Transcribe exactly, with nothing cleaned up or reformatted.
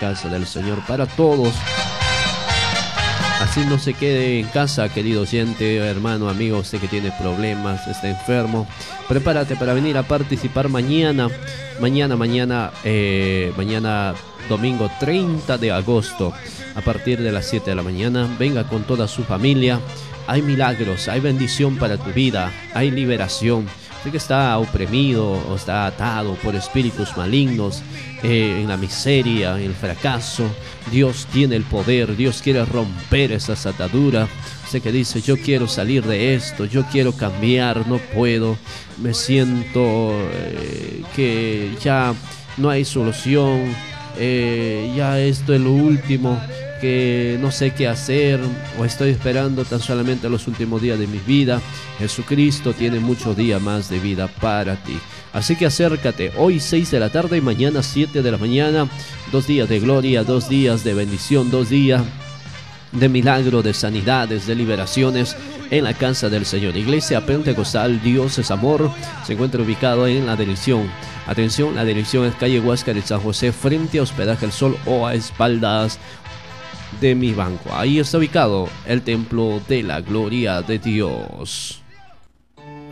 casa del Señor para todos. Así no se quede en casa, querido oyente, hermano, amigo, usted que tiene problemas, está enfermo. Prepárate para venir a participar mañana, mañana, mañana, eh, mañana domingo treinta de agosto, a partir de las siete de la mañana. Venga con toda su familia. Hay milagros, hay bendición para tu vida, hay liberación. Usted que está oprimido o está atado por espíritus malignos, eh, en la miseria, en el fracaso, Dios tiene el poder. Dios quiere romper esas ataduras. Usted que dice, yo quiero salir de esto, yo quiero cambiar, no puedo, me siento eh, que ya no hay solución, eh, ya esto es lo último, que no sé qué hacer, o estoy esperando tan solamente los últimos días de mi vida. Jesucristo tiene muchos días más de vida para ti. Así que acércate, hoy seis de la tarde y mañana siete de la mañana. Dos días de gloria, dos días de bendición, dos días de milagro, de sanidades, de liberaciones en la casa del Señor. Iglesia Pentecostal Dios es Amor se encuentra ubicado en la dirección. Atención, la dirección es calle Huáscar de San José, frente a Hospedaje El Sol o a espaldas de mi banco. Ahí está ubicado el templo de la gloria de Dios.